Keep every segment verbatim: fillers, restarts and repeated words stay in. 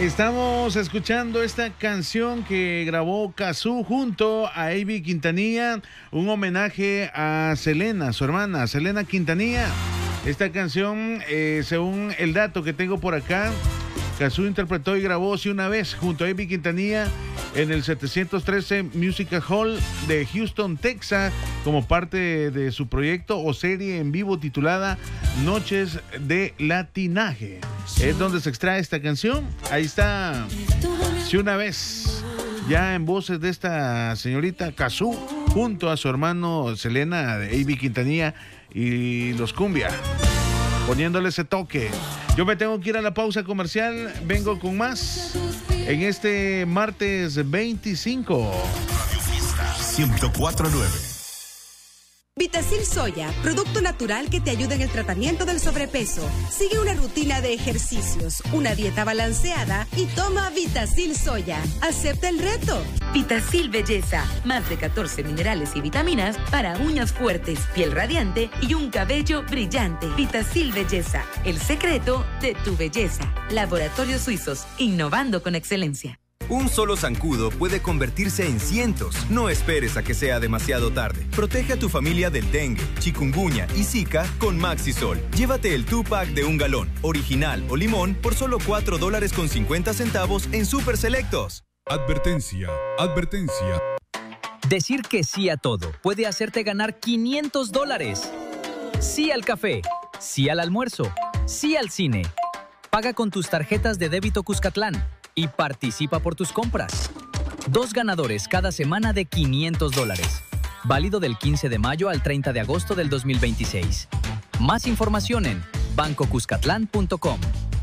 Estamos escuchando esta canción que grabó Cazzu junto a Ivy Quintanilla, un homenaje a Selena, su hermana, Selena Quintanilla. Esta canción, eh, según el dato que tengo por acá, Cazzu interpretó y grabó Sí una vez junto a Ivy Quintanilla en el setecientos trece Music Hall de Houston, Texas, como parte de su proyecto o serie en vivo titulada Noches de Latinaje. Es donde se extrae esta canción. Ahí está Sí una vez, ya en voces de esta señorita Cazzu junto a su hermano Selena, de Ivy Quintanilla y los Cumbia, poniéndole ese toque. Yo me tengo que ir a la pausa comercial, vengo con más en este martes veinticinco. Radio Fiesta ciento cuatro punto nueve. Vitacil Soya, producto natural que te ayuda en el tratamiento del sobrepeso. Sigue una rutina de ejercicios, una dieta balanceada y toma Vitacil Soya. Acepta el reto. Vitacil Belleza, más de catorce minerales y vitaminas para uñas fuertes, piel radiante y un cabello brillante. Vitacil Belleza, el secreto de tu belleza. Laboratorios Suizos, innovando con excelencia. Un solo zancudo puede convertirse en cientos. No esperes a que sea demasiado tarde. Protege a tu familia del dengue, chikungunya y zika con Maxisol. Llévate el two-pack de un galón, original o limón, por solo cuatro dólares con cincuenta centavos en Super Selectos. Advertencia, advertencia. Decir que sí a todo puede hacerte ganar quinientos dólares. Sí al café, sí al almuerzo, sí al cine. Paga con tus tarjetas de débito Cuscatlán y participa por tus compras. Dos ganadores cada semana de quinientos dólares. Válido del quince de mayo al treinta de agosto del dos mil veintiséis. Más información en banco cuscatlán punto com.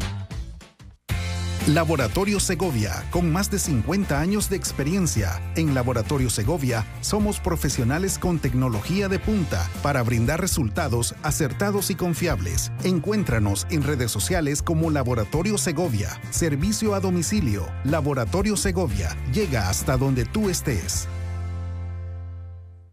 Laboratorio Segovia, con más de cincuenta años de experiencia. En Laboratorio Segovia somos profesionales con tecnología de punta para brindar resultados acertados y confiables. Encuéntranos en redes sociales como Laboratorio Segovia. Servicio a domicilio. Laboratorio Segovia llega hasta donde tú estés.